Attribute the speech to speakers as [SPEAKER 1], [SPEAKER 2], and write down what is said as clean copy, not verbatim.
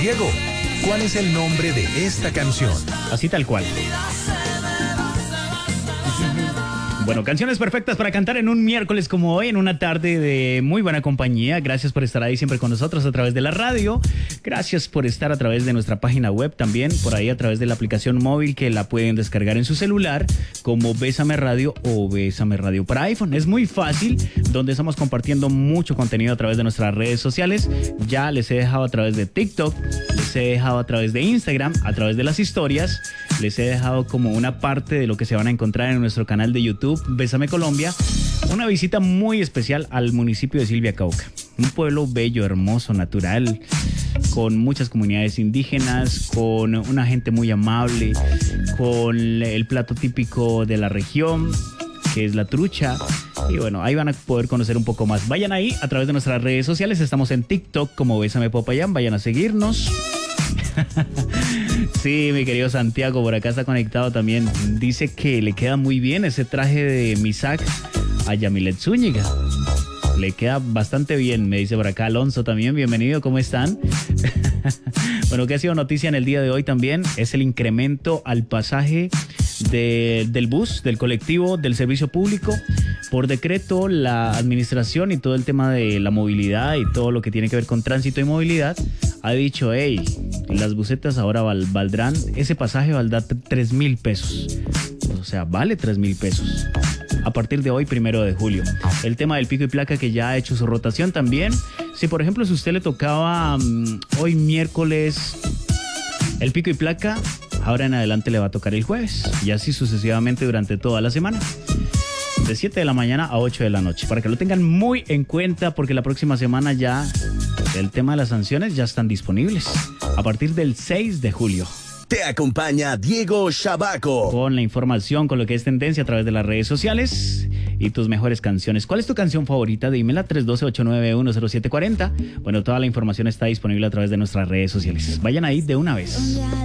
[SPEAKER 1] Diego, ¿cuál es el nombre de esta canción?
[SPEAKER 2] Así tal cual. Bueno, canciones perfectas para cantar en un miércoles como hoy, en una tarde de muy buena compañía. Gracias por estar ahí siempre con nosotros a través de la radio. Gracias por estar a través de nuestra página web también, por ahí a través de la aplicación móvil que la pueden descargar en su celular como Bésame Radio o Bésame Radio para iPhone. Es muy fácil, donde estamos compartiendo mucho contenido a través de nuestras redes sociales. Ya les he dejado a través de TikTok, les he dejado a través de Instagram, a través de las historias. Les he dejado como una parte de lo que se van a encontrar en nuestro canal de YouTube, Bésame Colombia, una visita muy especial al municipio de Silvia Cauca. Un pueblo bello, hermoso, natural, con muchas comunidades indígenas, con una gente muy amable, con el plato típico de la región, que es la trucha. Y bueno, ahí van a poder conocer un poco más. Vayan ahí a través de nuestras redes sociales. Estamos en TikTok como Bésame Popayán. Vayan a seguirnos. Sí, mi querido Santiago por acá está conectado también. Dice que le queda muy bien ese traje de Misak a Yamilet Zúñiga. Le queda bastante bien, me dice por acá Alonso también. Bienvenido, ¿cómo están? Bueno, que ha sido noticia en el día de hoy también es el incremento al pasaje del bus, del colectivo, del servicio público. Por decreto, la administración y todo el tema de la movilidad y todo lo que tiene que ver con tránsito y movilidad ha dicho, hey, las busetas ahora valdrán, ese pasaje valdrá 3,000 pesos. O sea, vale 3,000 pesos. A partir de hoy, 1 de julio. El tema del pico y placa que ya ha hecho su rotación también. Si, por ejemplo, si usted le tocaba hoy miércoles el pico y placa, ahora en adelante le va a tocar el jueves. Y así sucesivamente durante toda la semana. De 7 de la mañana a 8 de la noche. Para que lo tengan muy en cuenta, porque la próxima semana ya el tema de las sanciones ya están disponibles. A partir del 6 de julio.
[SPEAKER 3] Te acompaña Diego Shabaco.
[SPEAKER 2] Con la información, con lo que es tendencia a través de las redes sociales y tus mejores canciones. ¿Cuál es tu canción favorita? Dímela, 312-891-0740. Bueno, toda la información está disponible a través de nuestras redes sociales. Vayan ahí de una vez.